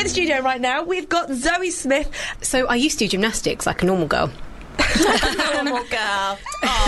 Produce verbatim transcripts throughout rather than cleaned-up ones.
the studio right now, we've got Zoe Smith. So I used to do gymnastics like a normal girl. Normal girl.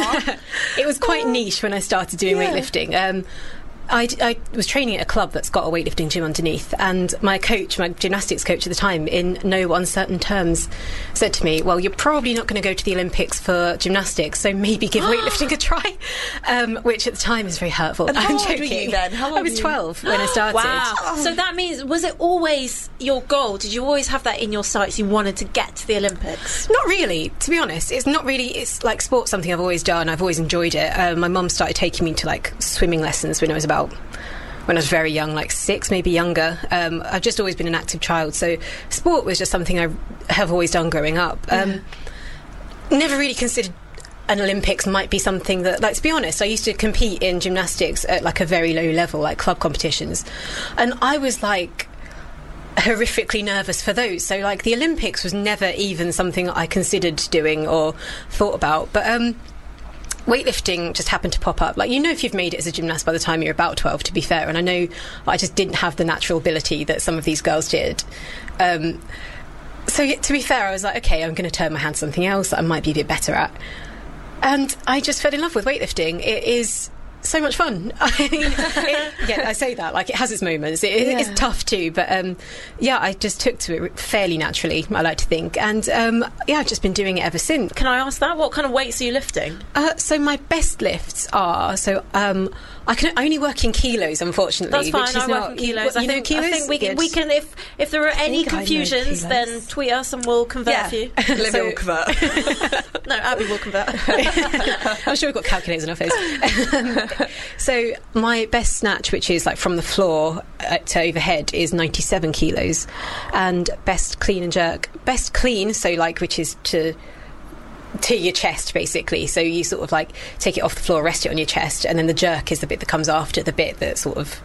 It was quite Aww. niche when I started doing yeah. weightlifting. Um, I, I was training at a club that's got a weightlifting gym underneath, and my coach, my gymnastics coach at the time, in no uncertain terms, said to me, well, you're probably not going to go to the Olympics for gymnastics, so maybe give weightlifting a try, um, which at the time is very hurtful. And how I'm old joking. were you then? How old I was twelve when I started. Wow. So that means, was it always your goal? Did you always have that in your sights? You wanted to get to the Olympics? Not really, to be honest. It's not really, it's like sports, something I've always done. I've always enjoyed it. Um, my mum started taking me to like swimming lessons when I was about when I was very young, like six, maybe younger. Um, I've just always been an active child, so sport was just something I have always done growing up. Um, yeah. Never really considered an Olympics might be something that, like, to be honest, I used to compete in gymnastics at like a very low level, like club competitions, and I was like horrifically nervous for those. So like the Olympics was never even something I considered doing or thought about. But um weightlifting just happened to pop up. Like, you know, if you've made it as a gymnast by the time you're about twelve, to be fair. And I know I just didn't have the natural ability that some of these girls did. Um, so, to be fair, I was like, OK, I'm going to turn my hand to something else that I might be a bit better at. And I just fell in love with weightlifting. It is so much fun. I mean, it, yeah, I say that, like, it has its moments. It, yeah. It's tough too, but um, yeah, I just took to it fairly naturally, I like to think. And um, yeah, I've just been doing it ever since. Can I ask that? What kind of weights are you lifting? Uh, so my best lifts are, so um, I can only work in kilos, unfortunately. That's fine, which is I not, work in kilos. You, I, you think, know kilos? I think we can, we can if, if there are any confusions, then tweet us and we'll convert yeah. for you. Olivia so, will convert. No, Abby will convert. I'm sure we've got calculators in our face. So my best snatch, which is like from the floor uh, to overhead, is ninety-seven kilos, and best clean and jerk, best clean, so like which is to to your chest basically. So you sort of like take it off the floor, rest it on your chest, and then the jerk is the bit that comes after, the bit that sort of.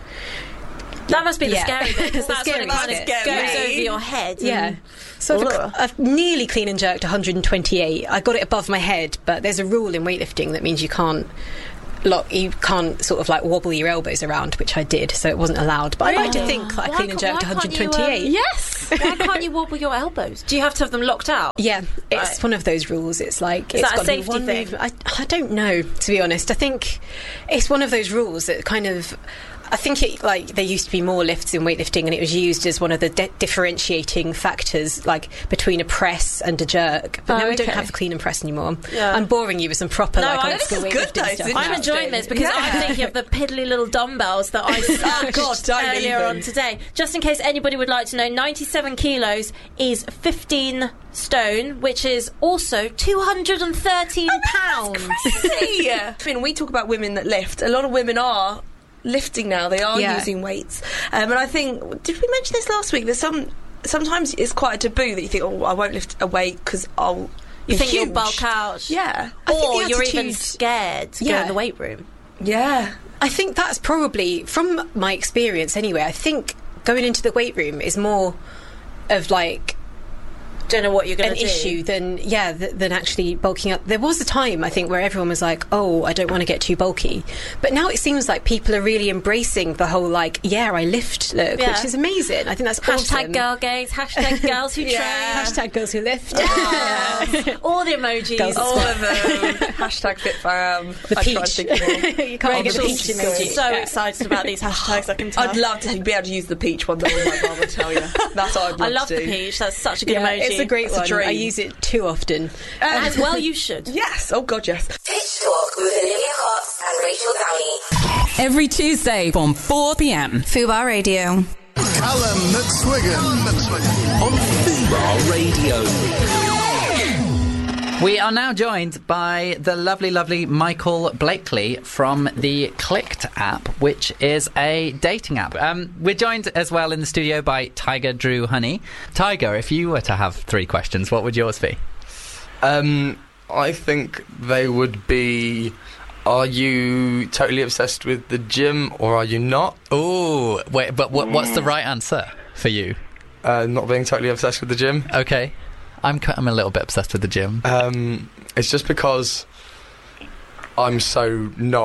That must be the yeah. scary bit, because that's when it kind of goes over your head. Yeah. So I've, I've nearly clean and jerked one hundred twenty-eight. I got it above my head, but there's a rule in weightlifting that means you can't Look, you can't sort of like wobble your elbows around, which I did, so it wasn't allowed. But really? I like to think that I clean and jerked one hundred twenty-eight. You, um, yes. Why can't you wobble your elbows? Do you have to have them locked out? Yeah, it's right. one of those rules. It's like Is it's that got a safety to be one thing? move. I, I don't know, to be honest. I think it's one of those rules that kind of. I think it like there used to be more lifts in weightlifting, and it was used as one of the de- differentiating factors, like between a press and a jerk. But oh, now we okay. don't have a clean and press anymore. Yeah. I'm boring you with some proper no, like I, old school weightlifting stuff. I'm enjoying this because yeah. I'm thinking of the piddly little dumbbells that I oh, God, don't earlier even. on today. Just in case anybody would like to know, ninety-seven kilos is fifteen stone, which is also two hundred thirteen pounds. Crazy. I mean, we talk about women that lift. A lot of women are lifting now. They are yeah. using weights, um, and I think, did we mention this last week? There's some sometimes it's quite a taboo that you think, oh, I won't lift a weight because I'll you think huge. you'll bulk out, yeah, or I think you're attitude, even scared to yeah. go in the weight room. Yeah, I think that's probably, from my experience anyway, I think going into the weight room is more of like don't know what you're going an to do. issue than yeah th- than actually bulking up. There was a time I think where everyone was like, oh, I don't want to get too bulky, but now it seems like people are really embracing the whole like yeah I lift look, yeah. which is amazing. I think that's hashtag awesome. girl gaze, hashtag girls who yeah. train, hashtag girls who lift. yeah. all the emojis, girls all of them. Hashtag fit fam. The I peach. You can't I'm get the so, peach emoji. so yeah. excited about these hashtags. I can tell. I'd love to be able to use the peach one though. My mum would tell you. That's what I'd love I love to the do. peach. That's such a good Yeah, emoji. it's a great It's a one. dream. I use it too often. Um, As well you should. Yes. Oh God, yes. Pitch Talk with Olivia Cox and Rachel Downey. Every Tuesday from four p.m. Fubar Radio. Callum McSwiggan on Fubar Radio. We are now joined by the lovely, lovely Michael Blakely from the Clicked app, which is a dating app. Um, we're joined as well in the studio by Tiger Drew Honey. Tiger, if you were to have three questions, what would yours be? Um, I think they would be, are you totally obsessed with the gym or are you not? Oh, wait, but what, what's the right answer for you? Uh, not being totally obsessed with the gym. Okay. I'm I'm a little bit obsessed with the gym. Um, it's just because I'm so not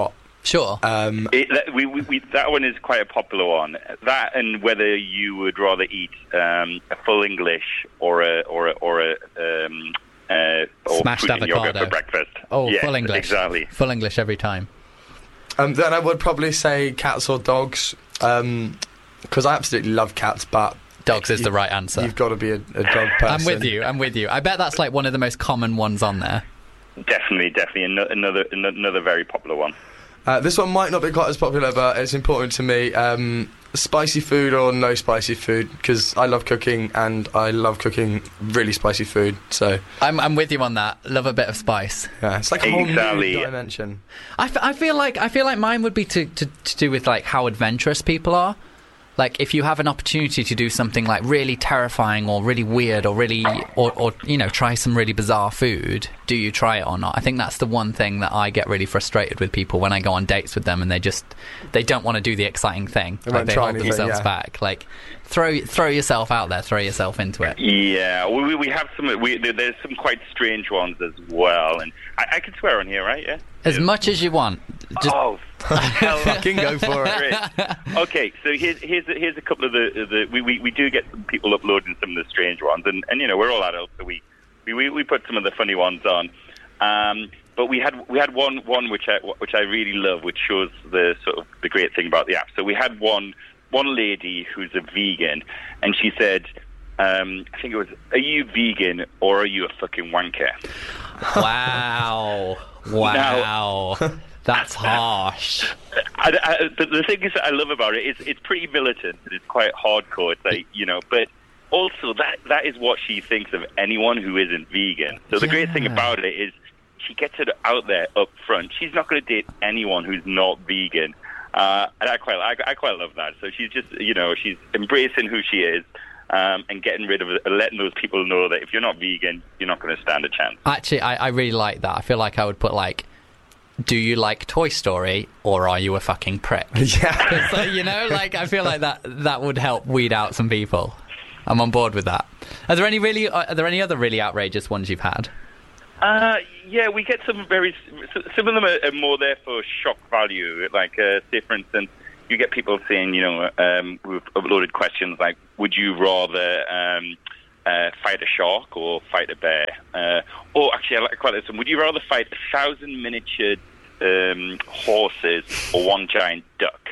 Sure. Um, It, that, we, we, we, that one is quite a popular one. That and whether you would rather eat um, a full English or a or a, or a um, uh, or Smashed fruit and yogurt avocado. for breakfast. Oh, yes, full English. Exactly. Full English every time. um, then I would probably say cats or dogs, because I absolutely love cats, but Dogs is you- the right answer. you've got to be a, a dog person. I'm with you. I'm with you. I bet that's like one of the most common ones on there. Definitely, definitely ano- another another very popular one. Uh, this one might not be quite as popular, but it's important to me. Um, spicy food or no spicy food? Because I love cooking, and I love cooking really spicy food. So I'm, I'm with you on that. Love a bit of spice. yeah, it's like a whole Exactly. new dimension. I, f- I feel like I feel like mine would be to, to, to do with like how adventurous people are. Like if you have an opportunity to do something like really terrifying or really weird or really or, or you know try some really bizarre food, do you try it or not? I think that's the one thing that I get really frustrated with people when I go on dates with them and they just they don't want to do the exciting thing. They like won't they try hold anything, themselves yeah. back. Like throw throw yourself out there, throw yourself into it. Yeah, we, we- we have some. We, there- there's some quite strange ones as well, and I, I can swear on here, right? Yeah. As much as you want. Just Oh, hell, Fucking go for it. great. Okay, so here's here's a, here's a couple of the the we, we, we do get some people uploading some of the strange ones, and, and you know we're all adults, so we, we, we, we put some of the funny ones on. Um, but we had we had one one which I which I really love, which shows the sort of the great thing about the app. So we had one one lady who's a vegan, and she said, um, I think it was, "Are you vegan or are you a fucking wanker?" wow, wow, that's harsh. I, I, the, the thing is that I love about it is it's pretty militant and it's quite hardcore. It's like, you know, but also that that is what she thinks of anyone who isn't vegan. So the great thing Yeah. about it is she gets it out there up front. She's not going to date anyone who's not vegan. Uh, and I quite, I, I quite love that. So she's just, you know, she's embracing who she is. Um, and getting rid of it, letting those people know that if you're not vegan, you're not going to stand a chance. Actually, I, I really like that. I feel like I would put like, do you like Toy Story or are you a fucking prick? Yeah. So, you know, like I feel like that that would help weed out some people. I'm on board with that. Are there any really? Are there any other really outrageous ones you've had? Uh, yeah, we get some very. Some of them are, are more there for shock value. Like, uh, say, for instance, you get people saying, you know, um, we've uploaded questions like, would you rather um, uh, fight a shark or fight a bear? Uh, or actually, I like quite this one. Would you rather fight a thousand miniature um, horses or one giant duck?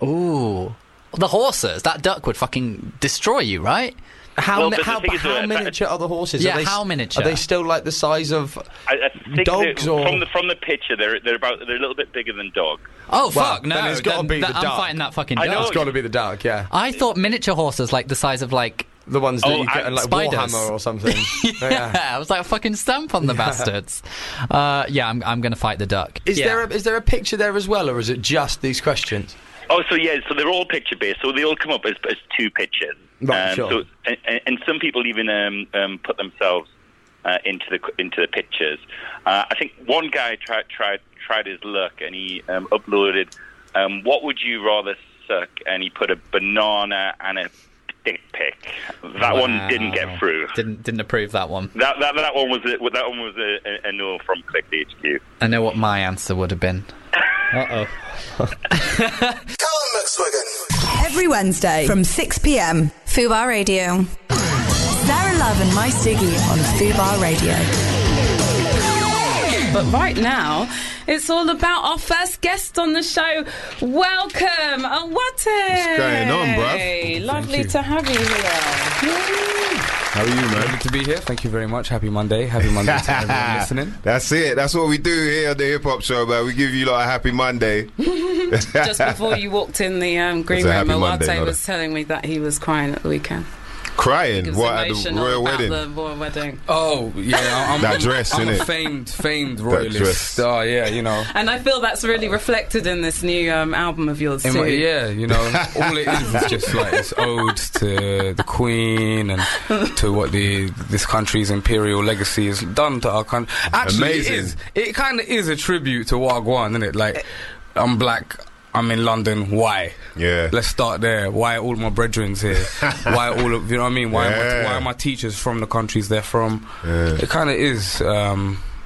Ooh, the horses. That duck would fucking destroy you, right? How, Well, mi- but the how, thing is how that- miniature are the horses? Yeah, are they, how s- miniature? Are they still like the size of I, I think dogs that or from the from the picture, they're they're about they're a little bit bigger than dogs. Oh Well, fuck no! then it's gotta Then- be that- the I'm duck. fighting that fucking I duck. know. It's got to be the duck, yeah. I thought miniature horses like the size of like. The ones that Oh, you get in and like spiders. Warhammer or something. Yeah, I was like fucking stamp on the bastards. Uh, yeah, I'm I'm gonna fight the duck. Is Yeah. there a, is there a picture there as well, or is it just these questions? Oh, so yeah, so they're all picture based. So they all come up as, as two pictures. Right, um, sure. So and, and- and some people even um, um, put themselves uh, into the into the pictures. Uh, I think one guy tried tried tried his luck and he um, uploaded. Um, what would you rather suck? And he put a banana and a dick pic. That one didn't get through. Didn't didn't approve that one. That that, that one was a, that one was a, a, a no from Click H Q. I know what my answer would have been. Uh oh. Callum McSwiggan. Every Wednesday from six p.m. Fubar Radio. Sarah Love and My Siggy on Fubar Radio. But right now, it's all about our first guest on the show. Welcome, Awate. What's going on, bruv? Lovely Thank you. to have you here. How are you, man? Good to be here. Thank you very much. Happy Monday. Happy Monday to everyone listening. That's it. That's what we do here on the Hip Hop Show, man. We give you like a happy Monday. Just before you walked in the um, green It's a room, happy Monday, Awate not was a- telling me that he was crying at the weekend. Crying? He was What, at the emotional royal about wedding? the royal wedding. Oh, yeah. I'm, That I'm, dress, I'm innit? a famed, famed That royalist. dress. Oh, yeah, you know. And I feel that's really reflected in this new um, album of yours, In too. my- yeah, you know, all it is is just like it's odes to the Queen and to what the this country's imperial legacy has done to our country. Actually, Amazing. it is. It kind of is a tribute to Wagwan, isn't it? Like, I'm black. I'm in London. Why? Yeah. Let's start there. Why are all my brethren's here? Why are all of you know what I mean? Why, am I, Yeah. why are my teachers from the countries they're from? Yeah. It kind of is. Um,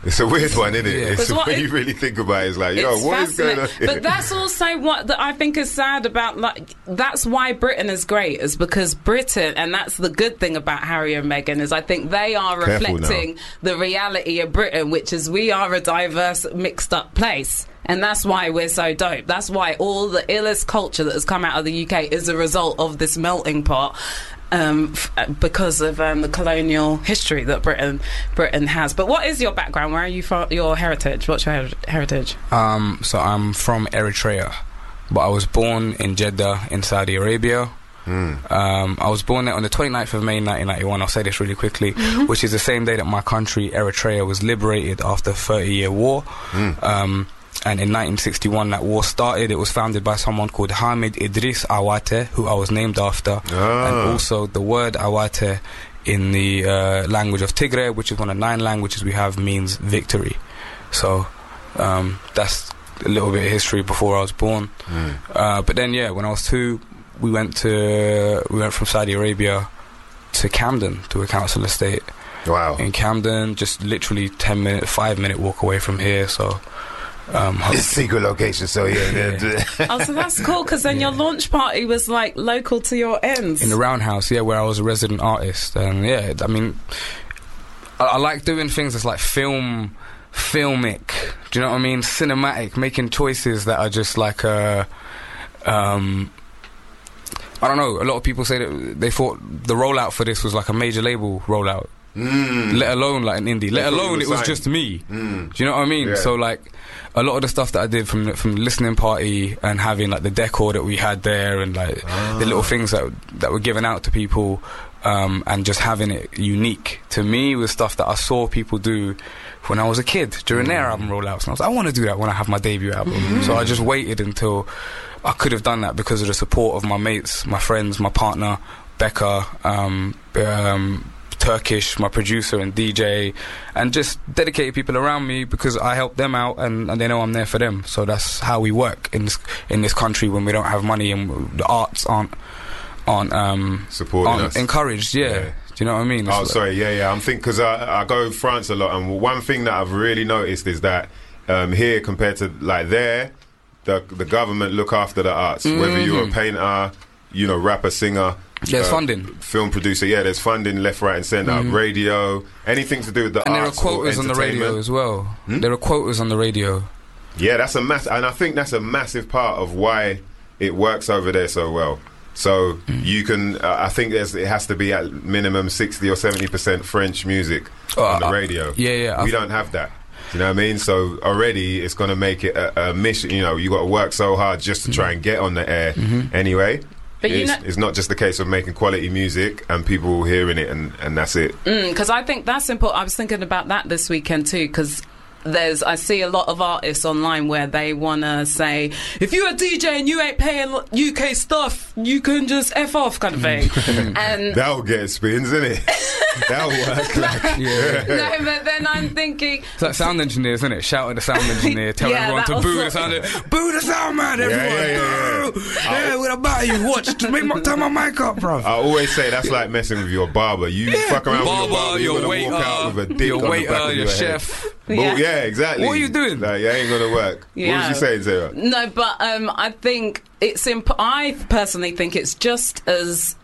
It's a weird one, isn't it? Yeah. It's, What when it- you really think about it, it's like, yo, It's what is going on fascinating. here? But that's also what that I think is sad about, like, that's why Britain is great, is because Britain, and that's the good thing about Harry and Meghan, is I think they are Careful reflecting the reality of Britain, which is we are a diverse, mixed up place. And that's why we're so dope. That's why all the illest culture that has come out of the U K is a result of this melting pot. Um, f- because of um, the colonial history that Britain Britain has. But what is your background? Where are you from? Your heritage? What's your her- heritage? Um, so I'm from Eritrea, but I was born in Jeddah in Saudi Arabia. Mm. Um, I was born there on the twenty-ninth of May nineteen ninety-one. I'll say this really quickly, Mm-hmm. which is the same day that my country, Eritrea, was liberated after a thirty-year war. Mm. Um, and in nineteen sixty-one, that war started. It was founded by someone called Hamid Idris Awate, who I was named after. Ah. And also, the word Awate in the uh, language of Tigray, which is one of nine languages we have, means victory. So um, that's a little bit of history before I was born. Mm. Uh, but then, yeah, when I was two, we went to we went from Saudi Arabia to Camden to a council estate. Wow! In Camden, just literally ten minute, five minute walk away from here. So. Um, It's secret location, so yeah. yeah. Oh, so that's cool, because then your launch party was like local to your ends. In the Roundhouse, yeah, where I was a resident artist. And yeah, I mean, I, I like doing things that's like film, filmic, do you know what I mean? Cinematic, making choices that are just like, uh, um, I don't know, a lot of people say that they thought the rollout for this was like a major label rollout. Mm. Let alone like an indie. Let thought alone you it were was signed. just me. Mm. Do you know what I mean? Yeah. So like a lot of the stuff that I did from the, from the listening party and having like the decor that we had there and like Ah. the little things that that were given out to people, um, and just having it unique to me was stuff that I saw people do when I was a kid during their album rollouts, and I was like, I want to do that when I have my debut album. Mm-hmm. So I just waited until I could have done that because of the support of my mates, my friends, my partner Becca, um, um, Turkish, my producer and D J, and just dedicated people around me because I help them out and, and they know I'm there for them. So that's how we work in this in this country when we don't have money and the arts aren't aren't um, Supporting aren't us. encouraged. Yeah. Yeah. Do you know what I mean? It's Oh, like- sorry, yeah, yeah. I'm thinking because I, I go France a lot, and one thing that I've really noticed is that um, here compared to like there, the the government look after the arts. Whether you're a Mhm. painter, you know, rapper, singer. There's uh, funding. Film producer, yeah, there's funding left, right, and centre. Mhm. Radio, anything to do with the And there are arts or quotas on the radio entertainment. as well. Hmm? There are quotas on the radio. Yeah, that's a mass, and I think that's a massive part of why it works over there so well. So Mm. you can, uh, I think there's, it has to be at minimum sixty or seventy percent French music Oh, on the uh, radio. yeah, yeah, We I've- don't have that. Do you know what I mean? So already it's going to make it a, a mission. You know, you got to work so hard just to try and get on the air Mm-hmm. anyway. But you it's, know- it's not just a case of making quality music and people hearing it and, and that's it. Because I think that's important. I was thinking about that this weekend too, because there's I see a lot of artists online where they want to say, if you're a D J and you ain't paying U K stuff, you can just F off, kind of thing. And That'll get spins, isn't it? That'll work. Like, Yeah. no, but then I'm thinking, It's like sound engineers, isn't it? Shout at the sound engineer, tell Yeah, everyone that to was boo so- the sound engineer. Boo the sound man, Yeah, everyone. yeah, yeah, Boo! yeah. Yeah, what about you? Watch, just make my, turn my mic up, bro. I always say that's like messing with your barber. You fuck around with your barber, you're gonna waiter, walk out with a dick your on the waiter, back of your your head. chef. Well, Yeah. yeah. exactly. What are you doing? Like, yeah, ain't gonna work. Yeah. What was you saying, Sarah? no, but um, I think it's imp- I personally think it's just as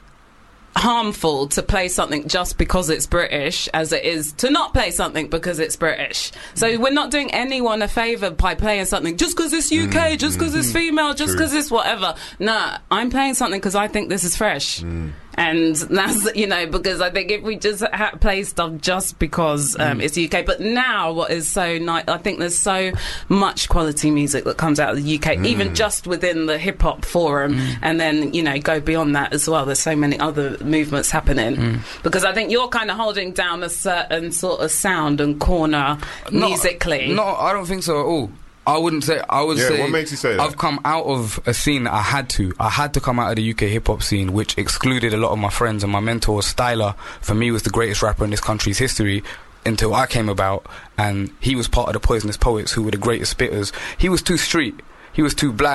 harmful to play something just because it's British as it is to not play something because it's British. So we're not doing anyone a favour by playing something just because it's U K, just because it's female, just True. because it's whatever. Nah, I'm playing something because I think this is fresh. And that's, you know, because I think if we just ha- play stuff just because um, it's U K, but now what is so nice, I think there's so much quality music that comes out of the U K, even just within the hip hop forum, and then, you know, go beyond that as well. There's so many other movements happening. Because I think you're kind of holding down a certain sort of sound and corner musically. No, I don't think so at all. I wouldn't say. I would Yeah, say. what makes you say that? I've come out of a scene that I had to. I had to come out of the U K hip hop scene, which excluded a lot of my friends and my mentors. Styler, for me, was the greatest rapper in this country's history until I came about, and he was part of the Poisonous Poets, who were the greatest spitters. He was too street. He was too black.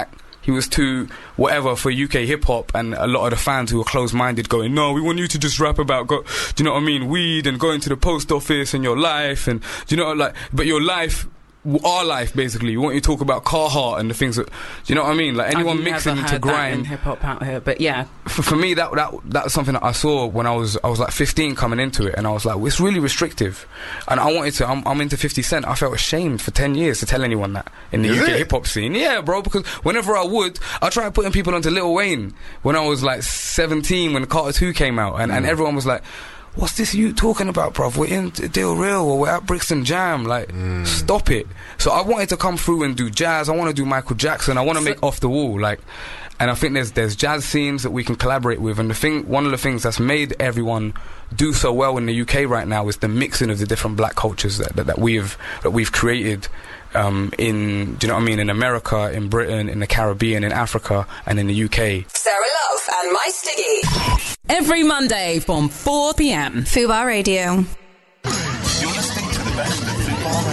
he was too whatever for U K hip hop, and a lot of the fans who were closed-minded going, no, we want you to just rap about, go, do you know what I mean, weed and going to the post office and your life, and do you know, like, but your life, our life basically. We want you to talk about Carhartt and the things that, do you know what I mean? Like anyone I've mixing never into heard that grime. in hip hop out here, but yeah. For, for me, that that that's something that I saw when I was I was like fifteen coming into it, and I was like, well, it's really restrictive, and I wanted to. I'm, I'm into fifty Cent. I felt ashamed for ten years to tell anyone that in the Is U K it? hip hop scene. Yeah, bro, because whenever I would, I tried putting people onto Lil Wayne when I was like seventeen when Carter two came out, and, mm. and everyone was like, what's this you talking about, bruv? We're in Deal Real or we're at Brixton Jam. Like, mm. stop it. So I wanted to come through and do jazz. I want to do Michael Jackson. I want to make Off the Wall. Like, and I think there's there's jazz scenes that we can collaborate with. And the thing, one of the things that's made everyone do so well in the U K right now is the mixing of the different black cultures that that, that we've that we've created. Um, in, do you know what I mean, in America, in Britain, in the Caribbean, in Africa, and in the U K. Sarah Love and My Stiggy. Every Monday from four p.m. Fubar Radio. You're listening to the best of Fubar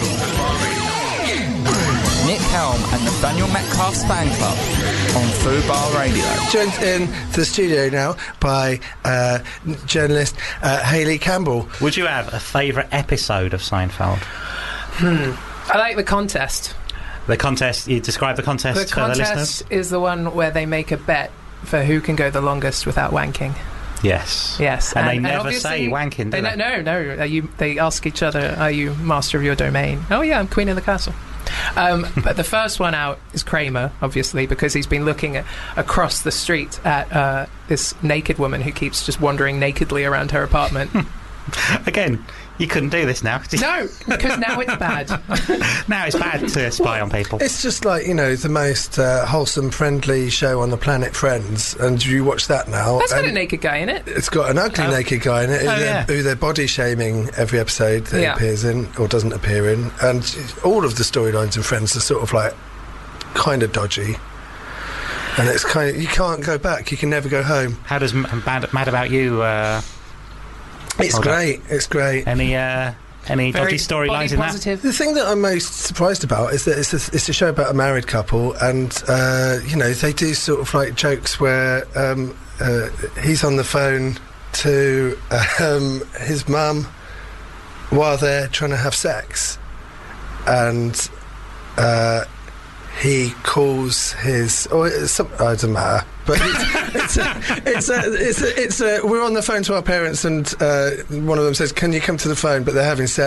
Radio. Nick Helm and Nathaniel Metcalf's fan club on Fubar Radio. Joined in the studio now by uh, journalist uh, Hayley Campbell. Would you have a favourite episode of Seinfeld? Hmm. I like the contest. The contest, you describe the contest The for the listeners? contest is the one where they make a bet for who can go the longest without wanking. Yes. Yes. And, And- they and never obviously say wanking, do They they? no, no, no. Are you, they ask each other, are you master of your domain? Oh, yeah, I'm queen of the castle. Um, but the first one out is Kramer, obviously, because he's been looking at, across the street at uh, this naked woman who keeps just wandering nakedly around her apartment. Again, you couldn't do this now. could you? No, because now it's bad. Now it's bad to spy on people. It's just like, you know, the most uh, wholesome, friendly show on the planet, Friends, and you watch that now. That's got a and naked guy in it. It's got an ugly Oh. naked guy in it who, Oh, they're, yeah. who they're body shaming every episode that Yeah. he appears in or doesn't appear in, and all of the storylines in Friends are sort of like kind of dodgy. And it's kind of, you can't go back. You can never go home. How does M- Mad, Mad About You? Uh, It's hold up. great. It's great. Any uh, any Very dodgy storylines body in positive. The thing that I'm most surprised about is that it's a, it's a show about a married couple, and uh, you know, they do sort of like jokes where um, uh, he's on the phone to um, his mum while they're trying to have sex, and uh, he calls his or it's some, oh, it doesn't matter. But it's, it's, a, it's, a, it's, a, it's a, we're on the phone to our parents, and uh, one of them says, "Can you come to the phone?" But they're having sex.